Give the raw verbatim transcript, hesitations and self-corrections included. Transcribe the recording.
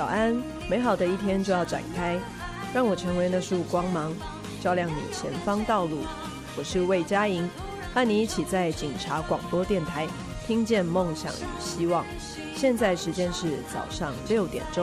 早安，美好的一天就要展开，让我成为那束光芒，照亮你前方道路。我是魏佳莹，和你一起在警察广播电台听见梦想与希望。现在时间是早上六点钟。